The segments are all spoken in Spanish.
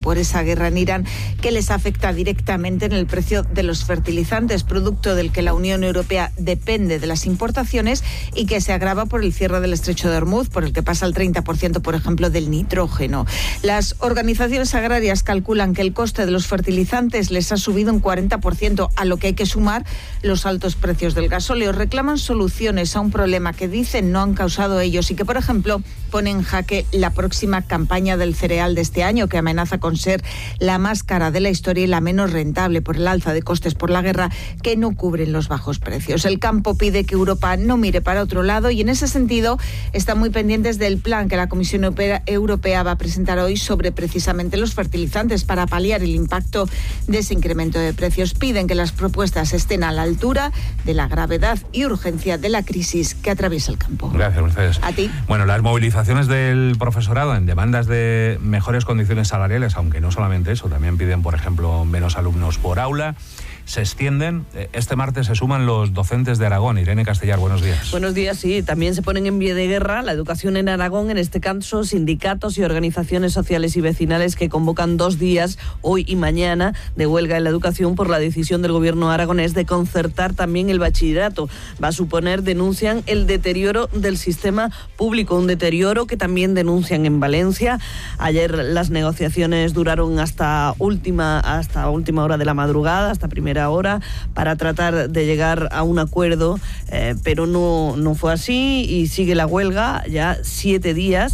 por esa guerra en Irán, que les afecta directamente en el precio de los fertilizantes, producto del que la Unión Europea depende de las importaciones y que se agrava por el cierre del estrecho de Hormuz, por el que pasa el 30%, por ejemplo, del nitrógeno. Las organizaciones agrarias calculan que el coste de los fertilizantes les ha subido un 40%, a lo que hay que sumar los altos precios del gasóleo. Reclaman soluciones a un problema que dicen no han causado ellos y que, por ejemplo, pone en jaque la próxima campaña del cereal de este año, que amenaza con ser la más cara de la historia y la menos rentable por el alza de costes por la guerra, que no cubren los bajos precios. El campo pide que Europa no mire para otro lado y en ese sentido están muy pendientes del plan que la Comisión Europea va a presentar hoy sobre precisamente los fertilizantes para paliar el impacto de ese incremento de precios. Piden que las propuestas estén a la altura de la gravedad y urgencia de la crisis que atraviesa el campo. Gracias, Mercedes. A ti. Bueno, las movilizaciones del profesorado en demandas de mejores condiciones salariales, aunque no solamente eso, también piden, por ejemplo, menos alumnos por aula, se extienden. Este martes se suman los docentes de Aragón. Irene Castellar, buenos días. Buenos días, sí. También se ponen en pie de guerra la educación en Aragón, en este caso sindicatos y organizaciones sociales y vecinales que convocan 2 días, hoy y mañana, de huelga en la educación por la decisión del gobierno aragonés de concertar también el bachillerato. Va a suponer, denuncian, el deterioro del sistema público, un deterioro que también denuncian en Valencia. Ayer las negociaciones duraron hasta última hora de la madrugada, hasta primera hora, para tratar de llegar a un acuerdo, pero no fue así y sigue la huelga ya 7 días.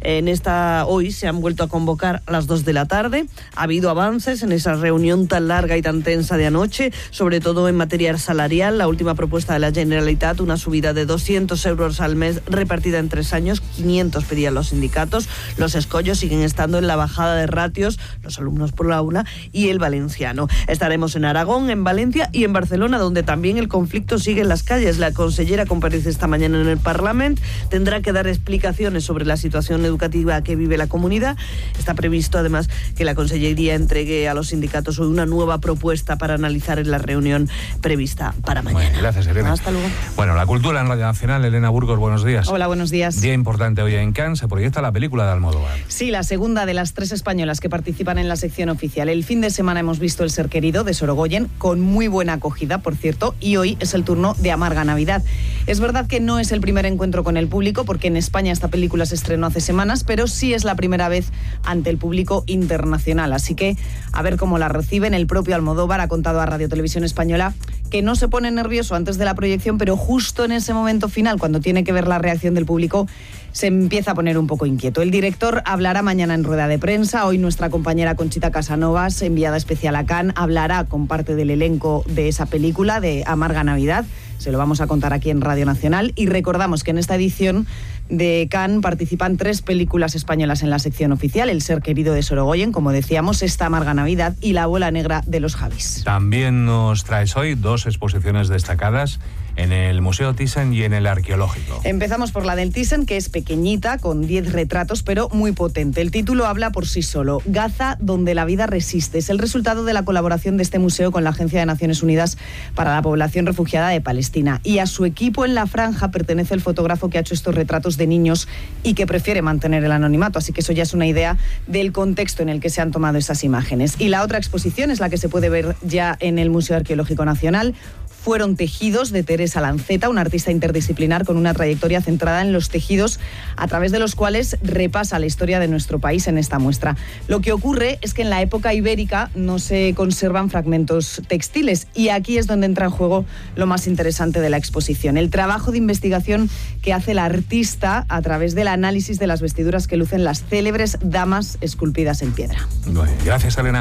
Hoy se han vuelto a convocar a las 2 de la tarde. Ha habido avances en esa reunión tan larga y tan tensa de anoche, sobre todo en materia salarial. La última propuesta de la Generalitat, una subida de 200 euros al mes repartida en 3 años, 500 pedían los sindicatos. Los escollos siguen estando en la bajada de ratios, los alumnos por aula y el valenciano. Estaremos en Aragón, en Valencia y en Barcelona, donde también el conflicto sigue en las calles. La consellera comparece esta mañana en el Parlamento, tendrá que dar explicaciones sobre la situación educativa que vive la comunidad. Está previsto además que la consellería entregue a los sindicatos hoy una nueva propuesta para analizar en la reunión prevista para mañana. Bueno, gracias, Elena. Hasta luego. Bueno, la cultura en Radio Nacional. Elena Burgos, buenos días. Hola, buenos días. Día importante hoy en Cannes, se proyecta la película de Almodóvar. Sí, la segunda de las 3 españolas que participan en la sección oficial. El fin de semana hemos visto El ser querido, de Sorogoyen, con muy buena acogida, por cierto, y hoy es el turno de Amarga Navidad. Es verdad que no es el primer encuentro con el público, porque en España esta película se estrenó hace semanas, pero sí es la primera vez ante el público internacional, así que a ver cómo la reciben. El propio Almodóvar ha contado a Radio Televisión Española que no se pone nervioso antes de la proyección, pero justo en ese momento final, cuando tiene que ver la reacción del público, se empieza a poner un poco inquieto. El director hablará mañana en rueda de prensa. Hoy nuestra compañera Conchita Casanovas, enviada especial a Cannes, hablará con parte del elenco de esa película, de Amarga Navidad. Se lo vamos a contar aquí en Radio Nacional. Y recordamos que en esta edición de Cannes participan 3 películas españolas en la sección oficial: El ser querido, de Sorogoyen, como decíamos, esta Amarga Navidad, y La bola negra, de los Javis. También nos traes hoy 2 exposiciones destacadas en el Museo Thyssen y en el Arqueológico. Empezamos por la del Thyssen, que es pequeñita, con 10 retratos, pero muy potente. El título habla por sí solo: Gaza, donde la vida resiste. Es el resultado de la colaboración de este museo con la Agencia de Naciones Unidas para la Población Refugiada de Palestina. Y a su equipo en la franja pertenece el fotógrafo que ha hecho estos retratos de niños y que prefiere mantener el anonimato. Así que eso ya es una idea del contexto en el que se han tomado esas imágenes. Y la otra exposición es la que se puede ver ya en el Museo Arqueológico Nacional. Fueron tejidos, de Teresa Lanceta, una artista interdisciplinar con una trayectoria centrada en los tejidos, a través de los cuales repasa la historia de nuestro país en esta muestra. Lo que ocurre es que en la época ibérica no se conservan fragmentos textiles, y aquí es donde entra en juego lo más interesante de la exposición: el trabajo de investigación que hace la artista a través del análisis de las vestiduras que lucen las célebres damas esculpidas en piedra. Bueno, gracias, Elena.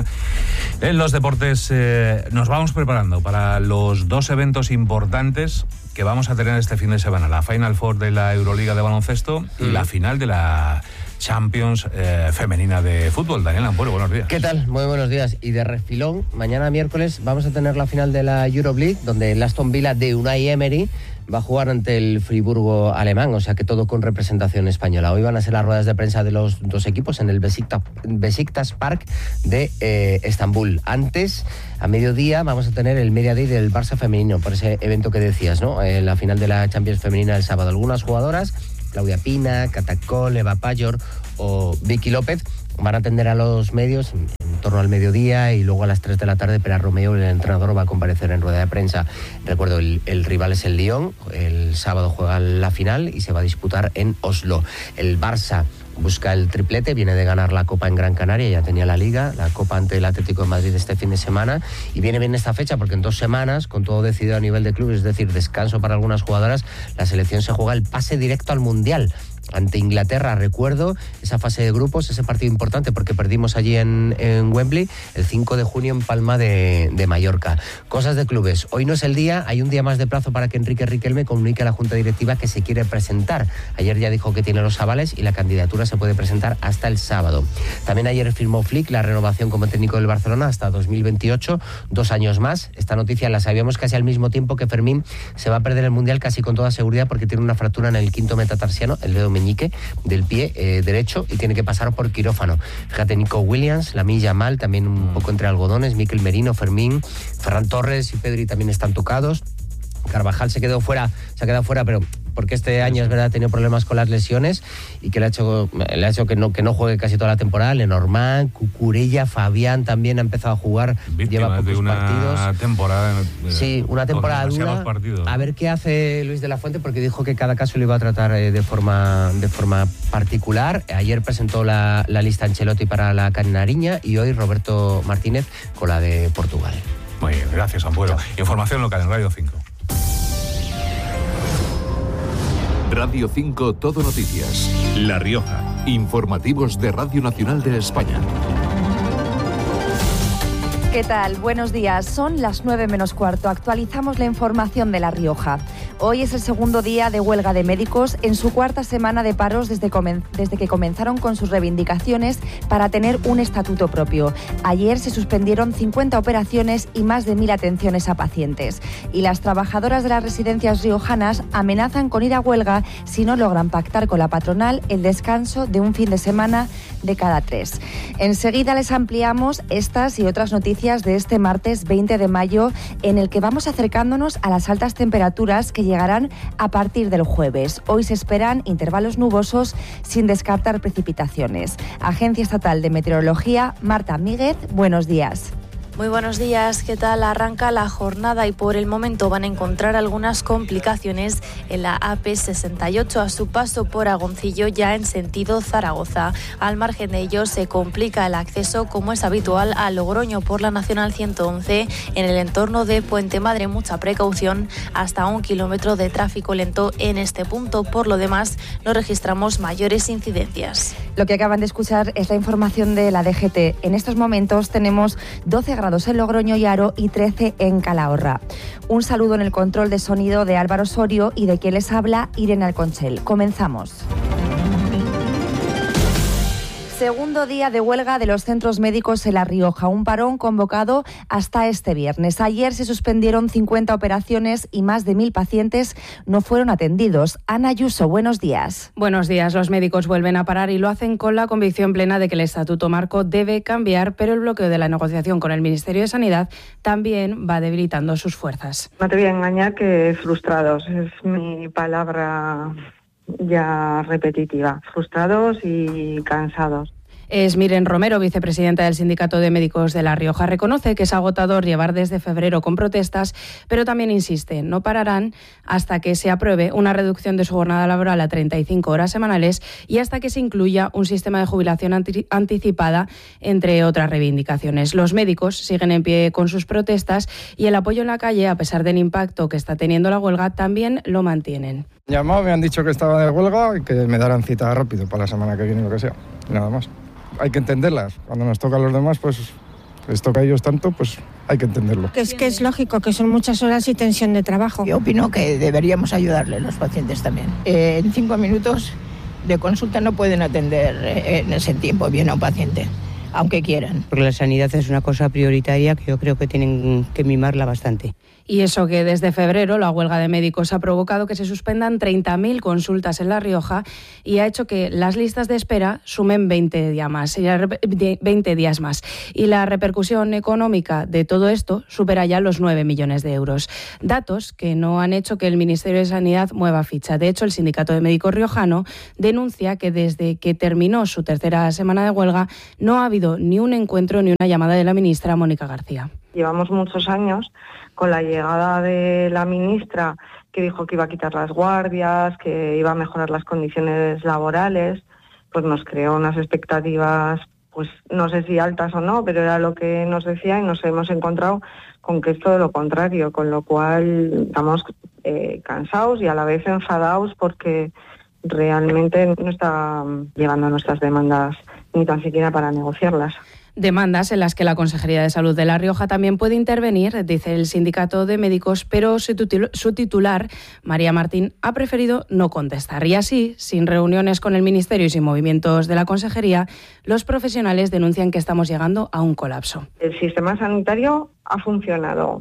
En los deportes nos vamos preparando para los 2 eventos importantes que vamos a tener este fin de semana: la Final Four de la Euroliga de baloncesto y la final de la Champions femenina de fútbol. Daniel Ampuero, buenos días. ¿Qué tal? Muy buenos días. Y de refilón, mañana miércoles vamos a tener la final de la Euroleague, donde el Aston Villa de Unai Emery va a jugar ante el Friburgo alemán, o sea que todo con representación española. Hoy van a ser las ruedas de prensa de los 2 equipos en el Besiktas Park de Estambul. Antes, a mediodía, vamos a tener el Media Day del Barça femenino, por ese evento que decías, ¿no? La final de la Champions femenina el sábado. Algunas jugadoras, Claudia Pina, Catacol, Eva Payor o Vicky López, van a atender a los medios torno al mediodía, y luego a las 3 de la tarde Pere Romeu, el entrenador, va a comparecer en rueda de prensa. Recuerdo, el rival es el Lyon, el sábado juega la final y se va a disputar en Oslo. El Barça busca el triplete, viene de ganar la Copa en Gran Canaria, ya tenía la Liga, la Copa ante el Atlético de Madrid este fin de semana, y viene bien esta fecha porque en 2 semanas, con todo decidido a nivel de clubes, es decir, descanso para algunas jugadoras, la selección se juega el pase directo al Mundial ante Inglaterra. Recuerdo esa fase de grupos, ese partido importante porque perdimos allí en Wembley el 5 de junio en Palma de Mallorca. Cosas de clubes. Hoy no es el día, hay un día más de plazo para que Enrique Riquelme comunique a la Junta Directiva que se quiere presentar. Ayer ya dijo que tiene los avales y la candidatura se puede presentar hasta el sábado. También ayer firmó Flick la renovación como técnico del Barcelona hasta 2028, 2 años más. Esta noticia la sabíamos casi al mismo tiempo que Fermín se va a perder el Mundial casi con toda seguridad porque tiene una fractura en el quinto metatarsiano, el dedo meñique del pie derecho, y tiene que pasar por quirófano. Fíjate, Nico Williams, Lamine Yamal, también un poco entre algodones, Mikel Merino, Fermín, Ferran Torres y Pedri también están tocados. Carvajal se ha quedado fuera, pero porque este año es verdad ha tenido problemas con las lesiones y que le ha hecho que no juegue casi toda la temporada. Lenormand, Cucurella, Fabián también ha empezado a jugar, lleva pocos partidos. Sí, una temporada dura. A ver qué hace Luis de la Fuente, porque dijo que cada caso lo iba a tratar de forma particular. Ayer presentó la lista Ancelotti para la Canariña y hoy Roberto Martínez con la de Portugal. Muy bien, gracias, Ampuero. Información local en Radio 5. Radio 5 Todo Noticias. La Rioja. Informativos de Radio Nacional de España. ¿Qué tal? Buenos días. Son las 9 menos cuarto. Actualizamos la información de La Rioja. Hoy es el segundo día de huelga de médicos en su cuarta semana de paros desde que comenzaron con sus reivindicaciones para tener un estatuto propio. Ayer se suspendieron 50 operaciones y más de 1.000 atenciones a pacientes. Y las trabajadoras de las residencias riojanas amenazan con ir a huelga si no logran pactar con la patronal el descanso de un fin de semana de cada 3. Enseguida les ampliamos estas y otras noticias de este martes 20 de mayo, en el que vamos acercándonos a las altas temperaturas que llegarán a partir del jueves. Hoy se esperan intervalos nubosos sin descartar precipitaciones. Agencia Estatal de Meteorología, Marta Míguez, buenos días. Muy buenos días, ¿qué tal? Arranca la jornada y por el momento van a encontrar algunas complicaciones en la AP68 a su paso por Agoncillo, ya en sentido Zaragoza. Al margen de ello se complica el acceso, como es habitual, a Logroño por la Nacional 111 en el entorno de Puente Madre. Mucha precaución, hasta 1 kilómetro de tráfico lento en este punto. Por lo demás, no registramos mayores incidencias. Lo que acaban de escuchar es la información de la DGT. En estos momentos tenemos 12 grados en Logroño y Haro y 13 en Calahorra. Un saludo en el control de sonido de Álvaro Osorio y de quien les habla, Irene Alconchel. Comenzamos. Segundo día de huelga de los centros médicos en La Rioja, un parón convocado hasta este viernes. Ayer se suspendieron 50 operaciones y más de 1.000 pacientes no fueron atendidos. Ana Ayuso, buenos días. Buenos días. Los médicos vuelven a parar y lo hacen con la convicción plena de que el Estatuto Marco debe cambiar, pero el bloqueo de la negociación con el Ministerio de Sanidad también va debilitando sus fuerzas. No te voy a engañar que frustrados, es mi palabra ya repetitiva, frustrados y cansados. Es Miren Romero, vicepresidenta del Sindicato de Médicos de La Rioja. Reconoce que es agotador llevar desde febrero con protestas, pero también insiste, no pararán hasta que se apruebe una reducción de su jornada laboral a 35 horas semanales y hasta que se incluya un sistema de jubilación anticipada, entre otras reivindicaciones. Los médicos siguen en pie con sus protestas y el apoyo en la calle, a pesar del impacto que está teniendo la huelga, también lo mantienen. Llamado, me han dicho que estaba de huelga y que me darán cita rápido para la semana que viene, lo que sea, nada más. Hay que entenderlas. Cuando nos toca a los demás, pues les toca a ellos tanto, pues hay que entenderlo. Que es lógico, que son muchas horas y tensión de trabajo. Yo opino que deberíamos ayudarle a los pacientes también. En 5 minutos de consulta no pueden atender en ese tiempo bien a un paciente, aunque quieran. Porque la sanidad es una cosa prioritaria que yo creo que tienen que mimarla bastante. Y eso que desde febrero la huelga de médicos ha provocado que se suspendan 30.000 consultas en La Rioja y ha hecho que las listas de espera sumen 20 días más. Y la repercusión económica de todo esto supera ya los 9 millones de euros. Datos que no han hecho que el Ministerio de Sanidad mueva ficha. De hecho, el Sindicato de Médicos Riojano denuncia que desde que terminó su tercera semana de huelga no ha habido habido ni un encuentro ni una llamada de la ministra Mónica García. Llevamos muchos años con la llegada de la ministra, que dijo que iba a quitar las guardias, que iba a mejorar las condiciones laborales, pues nos creó unas expectativas, pues no sé si altas o no, pero era lo que nos decía y nos hemos encontrado con que es todo lo contrario, con lo cual estamos cansados y a la vez enfadados porque realmente no está llevando nuestras demandas ni tan siquiera para negociarlas. Demandas en las que la Consejería de Salud de La Rioja también puede intervenir, dice el Sindicato de Médicos, pero su titular, María Martín, ha preferido no contestar. Y así, sin reuniones con el Ministerio y sin movimientos de la Consejería, los profesionales denuncian que estamos llegando a un colapso. El sistema sanitario ha funcionado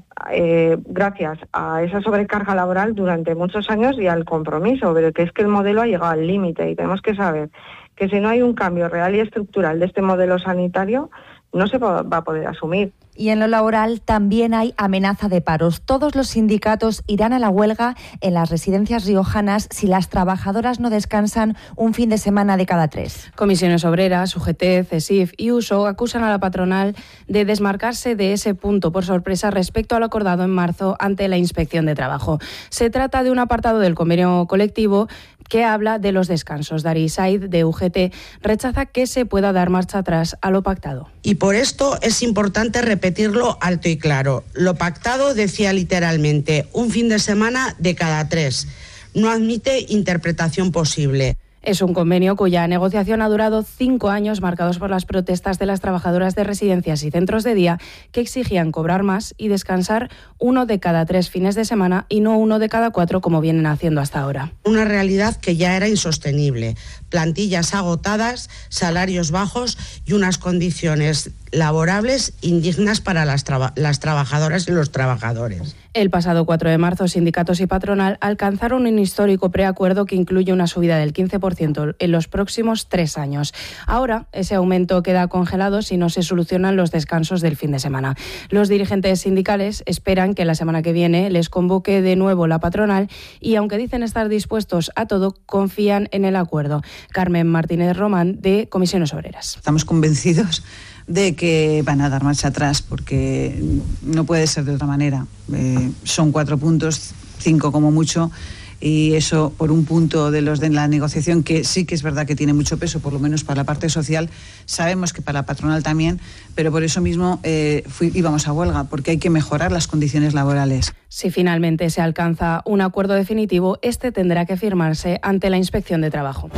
gracias a esa sobrecarga laboral durante muchos años y al compromiso, pero que es que el modelo ha llegado al límite y tenemos que saber que si no hay un cambio real y estructural de este modelo sanitario, no se va a poder asumir. Y en lo laboral también hay amenaza de paros. Todos los sindicatos irán a la huelga en las residencias riojanas si las trabajadoras no descansan un fin de semana de cada 3. Comisiones Obreras, UGT, CESIF y USO acusan a la patronal de desmarcarse de ese punto por sorpresa respecto a lo acordado en marzo ante la Inspección de Trabajo. Se trata de un apartado del convenio colectivo que habla de los descansos. Dari Said, de UGT, rechaza que se pueda dar marcha atrás a lo pactado. Y por esto es importante repetirlo alto y claro. Lo pactado decía literalmente un fin de semana de cada 3. No admite interpretación posible. Es un convenio cuya negociación ha durado 5 años, marcados por las protestas de las trabajadoras de residencias y centros de día que exigían cobrar más y descansar 1 de cada 3 fines de semana y no 1 de cada 4 como vienen haciendo hasta ahora. Una realidad que ya era insostenible. Plantillas agotadas, salarios bajos y unas condiciones laborables indignas para las trabajadoras y los trabajadores. El pasado 4 de marzo, sindicatos y patronal alcanzaron un histórico preacuerdo que incluye una subida del 15% en los próximos 3 años. Ahora, ese aumento queda congelado si no se solucionan los descansos del fin de semana. Los dirigentes sindicales esperan que la semana que viene les convoque de nuevo la patronal y, aunque dicen estar dispuestos a todo, confían en el acuerdo. Carmen Martínez Román, de Comisiones Obreras. Estamos convencidos de que van a dar marcha atrás, porque no puede ser de otra manera. Son 4 puntos, 5 como mucho, y eso por un punto de los de la negociación, que sí que es verdad que tiene mucho peso, por lo menos para la parte social. Sabemos que para la patronal también, pero por eso mismo íbamos a huelga, porque hay que mejorar las condiciones laborales. Si finalmente se alcanza un acuerdo definitivo, este tendrá que firmarse ante la Inspección de Trabajo.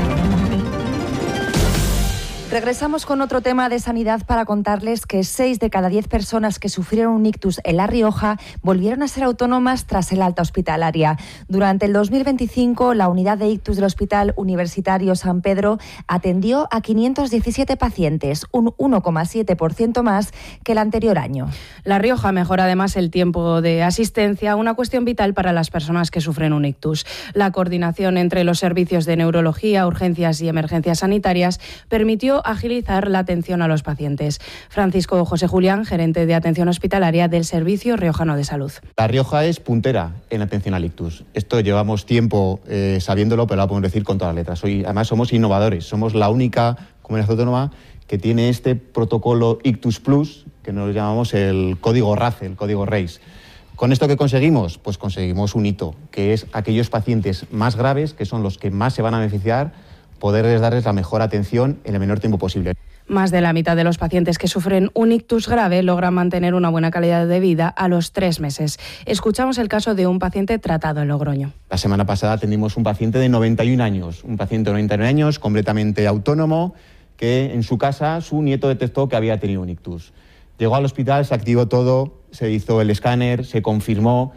Regresamos con otro tema de sanidad para contarles que 6 de cada 10 personas que sufrieron un ictus en La Rioja volvieron a ser autónomas tras el alta hospitalaria. Durante el 2025, la unidad de ictus del Hospital Universitario San Pedro atendió a 517 pacientes, un 1,7% más que el anterior año. La Rioja mejora además el tiempo de asistencia, una cuestión vital para las personas que sufren un ictus. La coordinación entre los servicios de neurología, urgencias y emergencias sanitarias permitió agilizar la atención a los pacientes. Francisco José Julián, gerente de atención hospitalaria del Servicio Riojano de Salud. La Rioja es puntera en atención al ictus. Esto llevamos tiempo sabiéndolo, pero lo podemos decir con todas las letras. Hoy, además, somos innovadores. Somos la única comunidad autónoma que tiene este protocolo Ictus Plus, que nos llamamos el código RACE, el código RACE. ¿Con esto qué conseguimos? Pues conseguimos un hito, que es aquellos pacientes más graves, que son los que más se van a beneficiar, poderles darles la mejor atención en el menor tiempo posible. Más de la mitad de los pacientes que sufren un ictus grave logran mantener una buena calidad de vida a los 3 meses. Escuchamos el caso de un paciente tratado en Logroño. La semana pasada atendimos un paciente de 91 años, un paciente de 91 años completamente autónomo, que en su casa su nieto detectó que había tenido un ictus. Llegó al hospital, se activó todo, se hizo el escáner, se confirmó,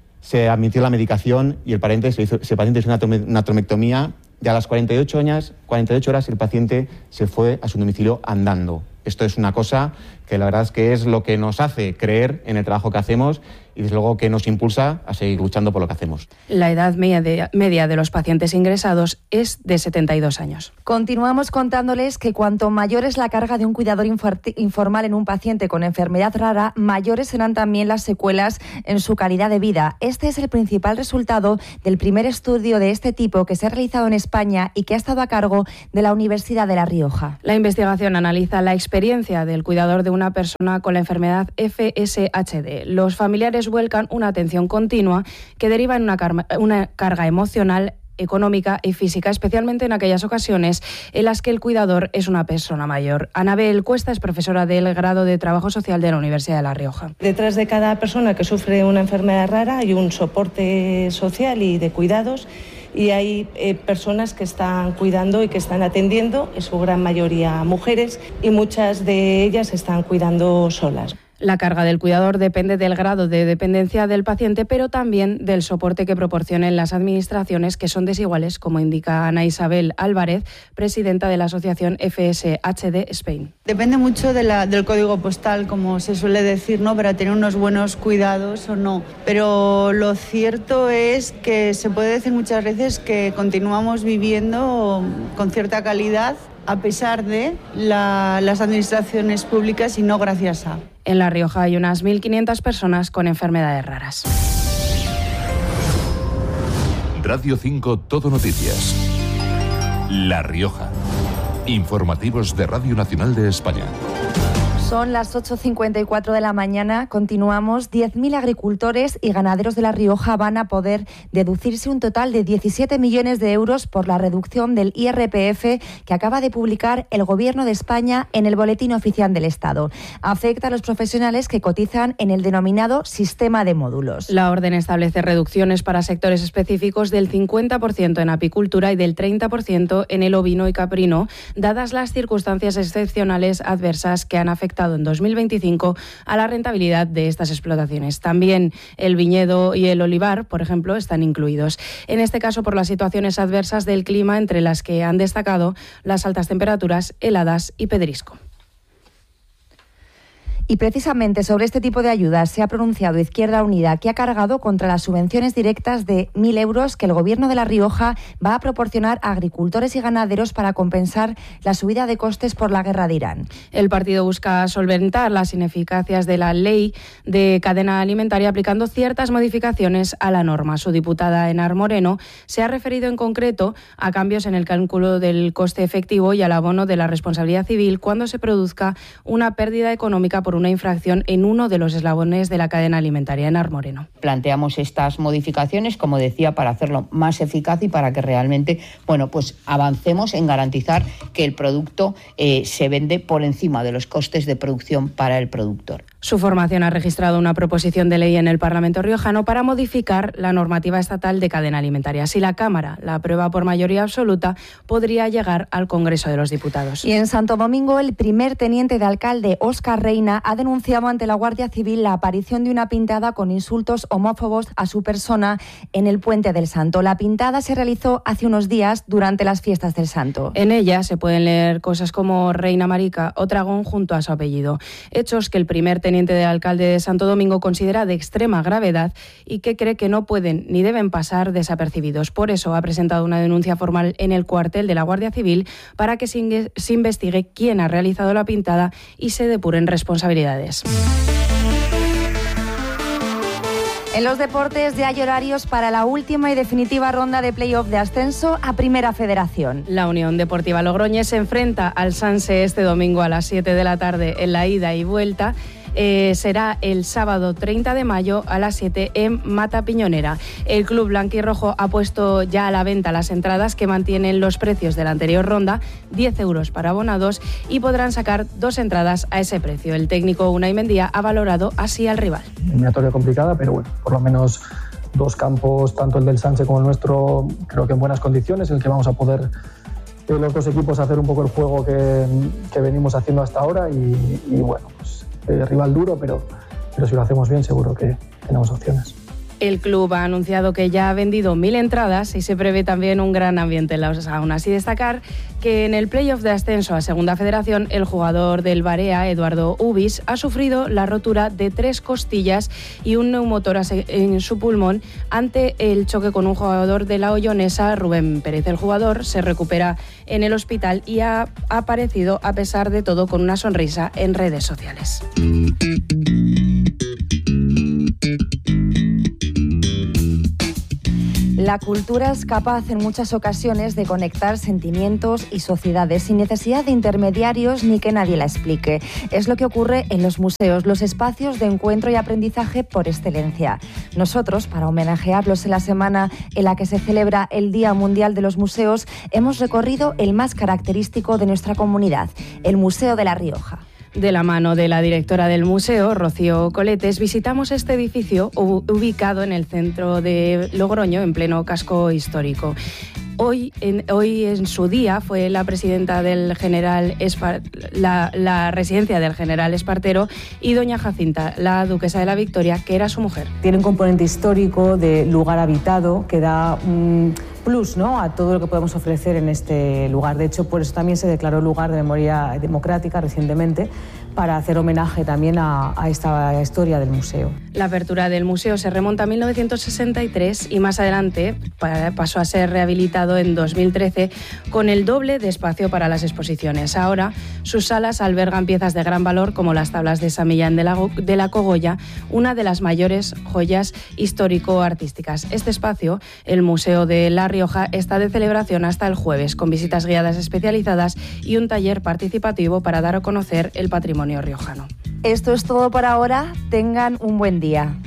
se admitió la medicación y ese paciente hizo una tromectomía. Y a las 48 horas el paciente se fue a su domicilio andando. Esto es una cosa que la verdad es que es lo que nos hace creer en el trabajo que hacemos y desde luego que nos impulsa a seguir luchando por lo que hacemos. La edad media de los pacientes ingresados es de 72 años. Continuamos contándoles que cuanto mayor es la carga de un cuidador informal en un paciente con enfermedad rara, mayores serán también las secuelas en su calidad de vida. Este es el principal resultado del primer estudio de este tipo que se ha realizado en España y que ha estado a cargo de la Universidad de La Rioja. La investigación analiza la experiencia experiencia del cuidador de una persona con la enfermedad FSHD. Los familiares vuelcan una atención continua que deriva en una carga emocional, económica y física, especialmente en aquellas ocasiones en las que el cuidador es una persona mayor. Anabel Cuesta es profesora del grado de Trabajo Social de la Universidad de La Rioja. Detrás de cada persona que sufre una enfermedad rara hay un soporte social y de cuidados, y hay personas que están cuidando y que están atendiendo, en su gran mayoría mujeres, y muchas de ellas están cuidando solas. La carga del cuidador depende del grado de dependencia del paciente, pero también del soporte que proporcionen las administraciones, que son desiguales, como indica Ana Isabel Álvarez, presidenta de la asociación FSHD Spain. Depende mucho del código postal, como se suele decir, ¿no?, para tener unos buenos cuidados o no. Pero lo cierto es que se puede decir muchas veces que continuamos viviendo con cierta calidad a pesar de las administraciones públicas y no gracias a. En La Rioja hay unas 1.500 personas con enfermedades raras. Radio 5 Todo Noticias. La Rioja. Informativos de Radio Nacional de España. Son las 8:54 de la mañana, continuamos. 10.000 agricultores y ganaderos de La Rioja van a poder deducirse un total de 17 millones de euros por la reducción del IRPF que acaba de publicar el Gobierno de España en el Boletín Oficial del Estado. Afecta a los profesionales que cotizan en el denominado sistema de módulos. La orden establece reducciones para sectores específicos del 50% en apicultura y del 30% en el ovino y caprino, dadas las circunstancias excepcionales adversas que han afectado en 2025 a la rentabilidad de estas explotaciones. También el viñedo y el olivar, por ejemplo, están incluidos. En este caso, por las situaciones adversas del clima, entre las que han destacado las altas temperaturas, heladas y pedrisco. Y precisamente sobre este tipo de ayudas se ha pronunciado Izquierda Unida, que ha cargado contra las subvenciones directas de 1.000 euros que el Gobierno de La Rioja va a proporcionar a agricultores y ganaderos para compensar la subida de costes por la guerra de Irán. El partido busca solventar las ineficacias de la ley de cadena alimentaria aplicando ciertas modificaciones a la norma. Su diputada Enar Moreno se ha referido en concreto a cambios en el cálculo del coste efectivo y al abono de la responsabilidad civil cuando se produzca una pérdida económica por una infracción en uno de los eslabones de la cadena alimentaria. Enar Moreno. Planteamos estas modificaciones, como decía, para hacerlo más eficaz y para que realmente, avancemos en garantizar que el producto se vende por encima de los costes de producción para el productor. Su formación ha registrado una proposición de ley en el Parlamento riojano para modificar la normativa estatal de cadena alimentaria. Si la Cámara la aprueba por mayoría absoluta, podría llegar al Congreso de los Diputados. Y en Santo Domingo, el primer teniente de alcalde, Óscar Reina, ha denunciado ante la Guardia Civil la aparición de una pintada con insultos homófobos a su persona en el Puente del Santo. La pintada se realizó hace unos días durante las fiestas del Santo. En ella se pueden leer cosas como Reina Marica o Dragón junto a su apellido. Hechos que el primer teniente de alcalde de Santo Domingo considera de extrema gravedad y que cree que no pueden ni deben pasar desapercibidos. Por eso ha presentado una denuncia formal en el cuartel de la Guardia Civil para que se investigue quién ha realizado la pintada y se depuren responsabilidades. En los deportes ya hay horarios para la última y definitiva ronda de playoff de ascenso a Primera Federación. La Unión Deportiva Logroñés se enfrenta al Sanse este domingo a las 7 de la tarde en la ida y vuelta. Será el sábado 30 de mayo a las 7 en Mata Piñonera. El club blanquirrojo ha puesto ya a la venta las entradas que mantienen los precios de la anterior ronda, 10 euros para abonados, y podrán sacar 2 entradas a ese precio. El técnico Unai Mendía ha valorado así al rival. Eliminatoria complicada, pero bueno, por lo menos 2 campos, tanto el del Sanse como el nuestro, creo que en buenas condiciones, en el que vamos a poder los 2 equipos hacer un poco el juego que venimos haciendo hasta ahora y bueno, pues rival duro, pero si lo hacemos bien seguro que tenemos opciones. El club ha anunciado que ya ha vendido 1.000 entradas y se prevé también un gran ambiente en la sauna. Así destacar que en el playoff de ascenso a Segunda Federación, el jugador del Barea, Eduardo Ubis, ha sufrido la rotura de 3 costillas y un neumotórax en su pulmón ante el choque con un jugador de la Ollonesa, Rubén Pérez. El jugador se recupera en el hospital y ha aparecido, a pesar de todo, con una sonrisa en redes sociales. La cultura es capaz en muchas ocasiones de conectar sentimientos y sociedades sin necesidad de intermediarios ni que nadie la explique. Es lo que ocurre en los museos, los espacios de encuentro y aprendizaje por excelencia. Nosotros, para homenajearlos en la semana en la que se celebra el Día Mundial de los Museos, hemos recorrido el más característico de nuestra comunidad, el Museo de La Rioja. De la mano de la directora del museo, Rocío Coletes, visitamos este edificio ubicado en el centro de Logroño, en pleno casco histórico. Hoy en su día fue la presidenta del general la residencia del general Espartero y doña Jacinta, la duquesa de la Victoria, que era su mujer. Tiene un componente histórico de lugar habitado que da un plus, ¿no?, a todo lo que podemos ofrecer en este lugar. De hecho, por eso también se declaró lugar de memoria democrática recientemente, para hacer homenaje también a esta historia del museo. La apertura del museo se remonta a 1963 y más adelante pasó a ser rehabilitado en 2013 con el doble de espacio para las exposiciones. Ahora sus salas albergan piezas de gran valor como las tablas de San Millán de la Cogolla, una de las mayores joyas histórico-artísticas. Este espacio, el Museo de La Rioja, está de celebración hasta el jueves, con visitas guiadas especializadas y un taller participativo para dar a conocer el patrimonio riojano. Esto es todo por ahora. Tengan un buen día.